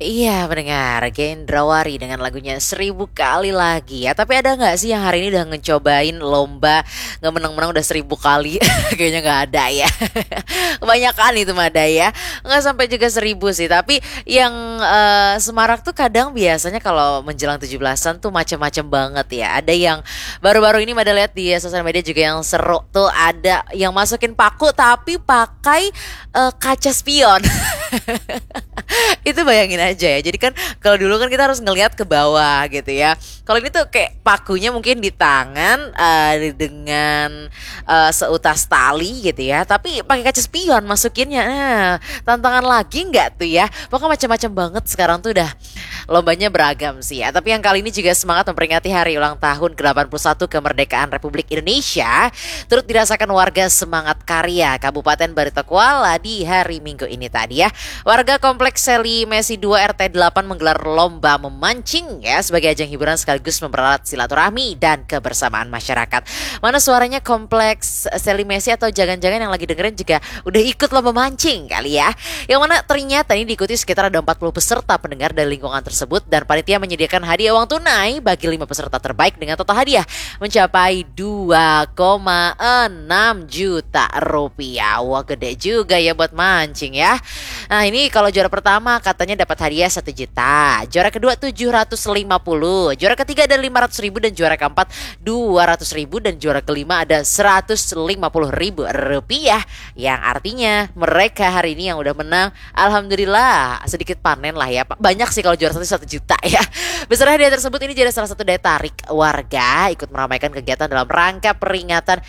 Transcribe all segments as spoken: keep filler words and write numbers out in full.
Iya pendengar, Gendrawari dengan lagunya Seribu Kali Lagi ya. Tapi ada nggak sih yang hari ini udah ngecobain lomba nggak menang-menang udah seribu kali? Kayaknya nggak ada ya. Kebanyakan itu mah ada ya. Nggak sampai juga seribu sih. Tapi yang eh, semarak tuh kadang biasanya kalau menjelang tujuh belasan tuh macam-macam banget ya. Ada yang baru-baru ini pada lihat di sosial media juga yang seru tuh ada yang masukin paku tapi pakai eh, kaca spion. Itu bayangin aja ya. Jadi kan kalau dulu kan kita harus ngelihat ke bawah gitu ya. Kalau ini tuh kayak pakunya mungkin di tangan eh, dengan eh, seutas tali gitu ya. Tapi pakai kaca spion masukinnya. Eh, tantangan lagi nggak tuh ya? Pokoknya macam-macam banget sekarang tuh udah lombanya beragam sih ya. Tapi yang kali ini juga semangat memperingati hari ulang tahun ke delapan puluh satu kemerdekaan Republik Indonesia turut dirasakan warga Semangat Karya Kabupaten Barito Kuala di hari Minggu ini tadi ya. Warga Kompleks Seli Mesi dua R T delapan menggelar lomba memancing ya sebagai ajang hiburan sekaligus mempererat silaturahmi dan kebersamaan masyarakat. Mana suaranya Kompleks Seli Mesi atau jangan-jangan yang lagi dengerin juga udah ikut lomba mancing kali ya. Yang mana ternyata ini diikuti sekitar ada empat puluh peserta pendengar dari lingkungan tersebut dan panitia menyediakan hadiah uang tunai bagi lima peserta terbaik dengan total hadiah mencapai dua koma enam juta rupiah. Wah gede juga ya buat mancing ya. Nah ini kalau juara pertama katanya dapat hadiah satu juta, juara kedua tujuh ratus lima puluh, juara ketiga ada lima ratus ribu dan juara keempat dua ratus ribu dan juara kelima ada seratus lima puluh ribu rupiah. Yang artinya mereka hari ini yang udah menang alhamdulillah sedikit panen lah ya. Banyak sih kalau juara satu satu juta ya. Besar hadiah tersebut ini jadi salah satu daya tarik warga ikut meramaikan kegiatan dalam rangka peringatan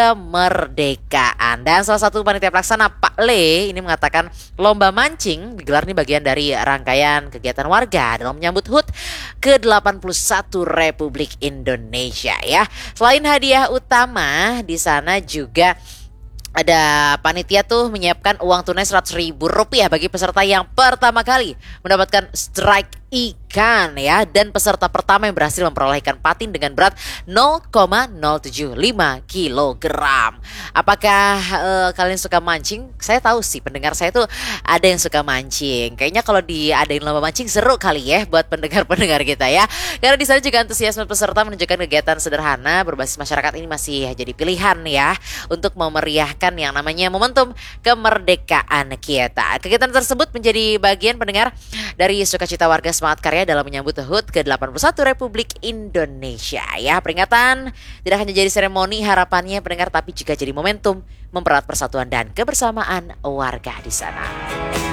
kemerdekaan. Dan salah satu panitia pelaksana Pak Le ini mengatakan lomba mancing digelar nih bagian dari rangkaian kegiatan warga dalam menyambut H U T ke delapan puluh satu Republik Indonesia ya. Selain hadiah utama di sana juga ada panitia tuh menyiapkan uang tunai seratus ribu rupiah bagi peserta yang pertama kali mendapatkan strike ikan ya, dan peserta pertama yang berhasil memperoleh ikan patin dengan berat nol koma nol tujuh lima kilogram. Apakah uh, kalian suka mancing? Saya tahu sih pendengar saya tuh ada yang suka mancing. Kayaknya kalau diadain lomba mancing seru kali ya buat pendengar-pendengar kita ya. Karena di sana juga antusiasme peserta menunjukkan kegiatan sederhana berbasis masyarakat ini masih jadi pilihan ya untuk memeriahkan yang namanya momentum kemerdekaan kita. Kegiatan tersebut menjadi bagian pendengar dari sukacita warga Semangat Karya dalam menyambut H U T ke delapan puluh satu Republik Indonesia ya. Peringatan tidak hanya jadi seremoni harapannya pendengar tapi juga jadi momentum mempererat persatuan dan kebersamaan warga di sana.